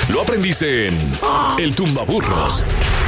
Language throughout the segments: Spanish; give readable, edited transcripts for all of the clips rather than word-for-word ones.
lo aprendiste en El Tumbaburros.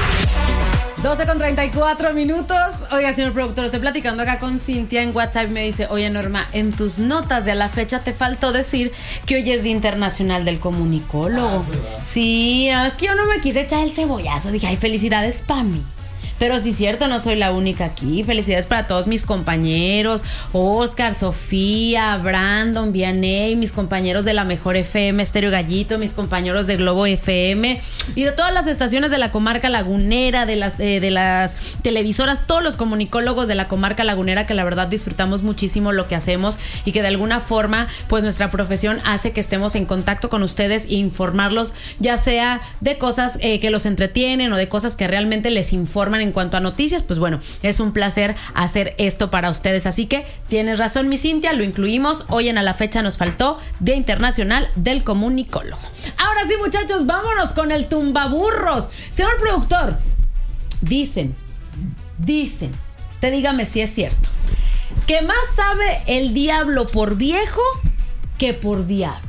12:34. Oiga, señor productor, estoy platicando acá con Cintia en WhatsApp y me dice: oye, Norma, en tus notas de a la fecha te faltó decir que hoy es Día Internacional del Comunicólogo. Sí, no, es que yo no me quise echar el cebollazo. Dije, ay, felicidades para mí. Pero sí es cierto, no soy la única aquí. Felicidades para todos mis compañeros: Oscar, Sofía, Brandon, Vianey, mis compañeros de la Mejor FM, Estéreo Gallito, mis compañeros de Globo FM y de todas las estaciones de la comarca lagunera, de las televisoras, todos los comunicólogos de la comarca lagunera, que la verdad disfrutamos muchísimo lo que hacemos y que de alguna forma pues nuestra profesión hace que estemos en contacto con ustedes e informarlos, ya sea de cosas que los entretienen o de cosas que realmente les informan en cuanto a noticias. Pues bueno, es un placer hacer esto para ustedes, así que tienes razón, mi Cintia, lo incluimos. Hoy en A la Fecha nos faltó Día Internacional del Comunicólogo. Ahora sí, muchachos, vámonos con el tumbaburros. Señor productor, dicen, usted dígame si es cierto, que más sabe el diablo por viejo que por diablo.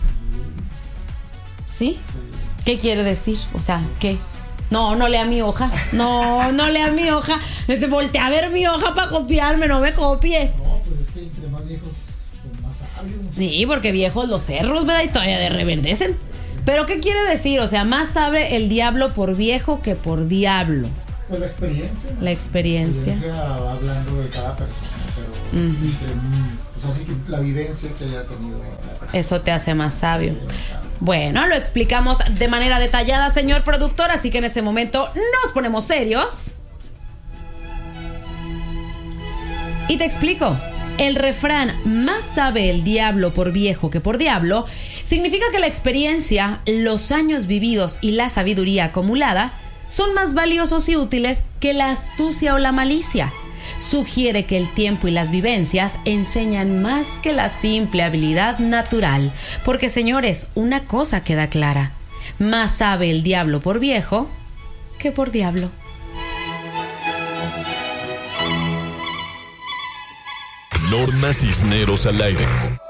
¿Sí? ¿Qué quiere decir? O sea, ¿qué? No lea mi hoja. No lea mi hoja. Volteé a ver mi hoja para copiarme, no me copie. No, pues es que entre más viejos, pues más sabios. Sí, porque viejos los cerros, ¿verdad? Y todavía de reverdecen. Pero ¿qué quiere decir? O sea, más sabe el diablo por viejo que por diablo. Pues la experiencia, ¿no? La experiencia. Hablando de cada persona, pero pues así que la vivencia que haya tenido la persona. Eso te hace más sabio. Bueno, lo explicamos de manera detallada, señor productor, así que en este momento nos ponemos serios. Y te explico. El refrán "más sabe el diablo por viejo que por diablo" significa que la experiencia, los años vividos y la sabiduría acumulada son más valiosos y útiles que la astucia o la malicia. Sugiere que el tiempo y las vivencias enseñan más que la simple habilidad natural. Porque, señores, una cosa queda clara: más sabe el diablo por viejo que por diablo. Norma Cisneros al aire.